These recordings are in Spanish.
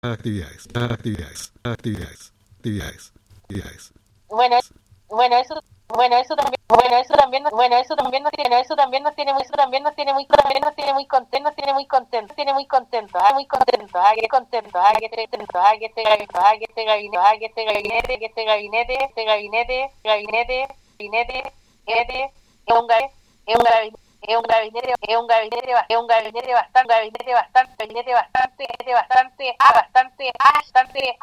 actividades. Bueno, eso también nos tiene muy contentos, es un gabinete bastante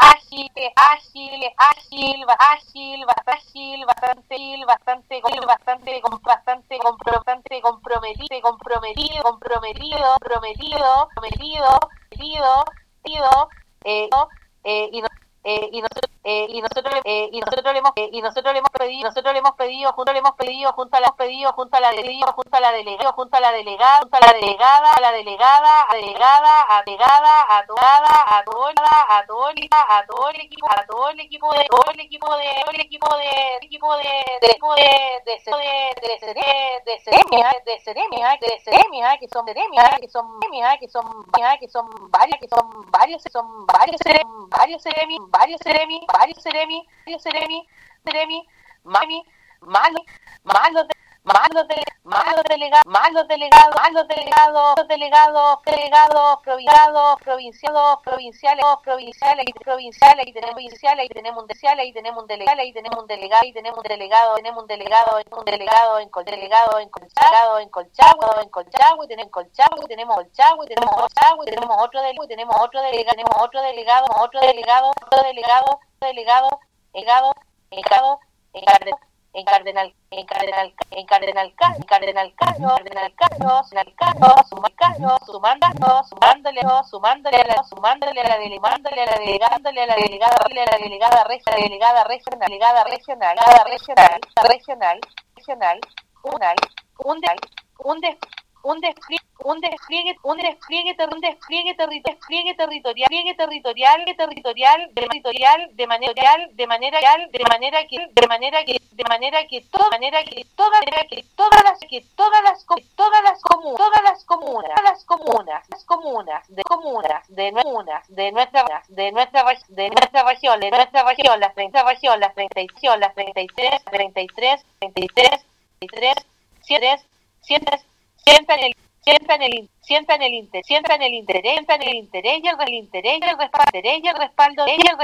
ágil, bastante comprometido, nosotros le hemos pedido junto a la delegada, a todo el equipo de Seremia, que son varios delegados provinciales, y tenemos un delegado en Colchagua, y tenemos otro delegado en Cardenal Cano, sumándole a la delegada regional, un despliegue territorial de manera que todas las comunas de nuestra región, las 33 sientan el interés y el respaldo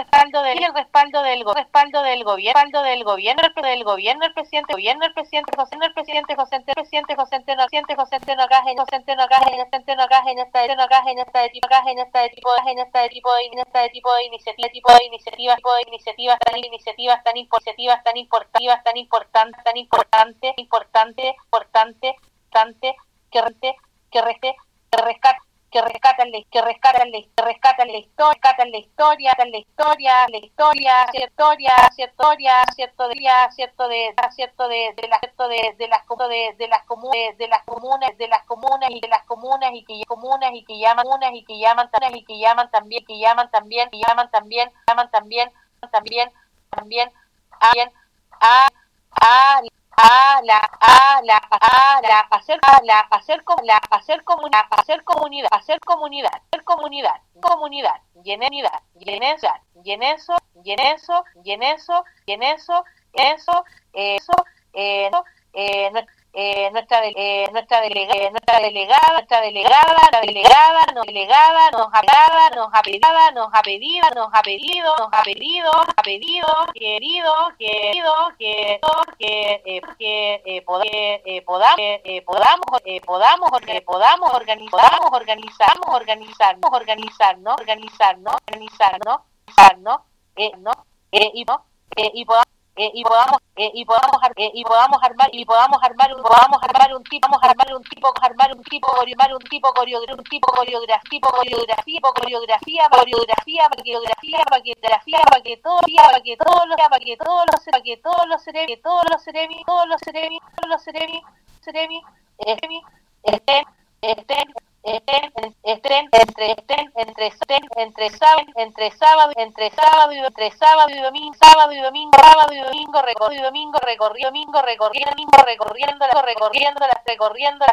del gobierno, el presidente José Antonio Caz en este tipo de iniciativas tan importantes que rescatan la historia, y que llaman también hacer comunidad, nuestra delegada nos ha pedido que podamos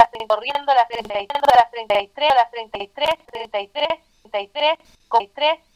recorriendo las 33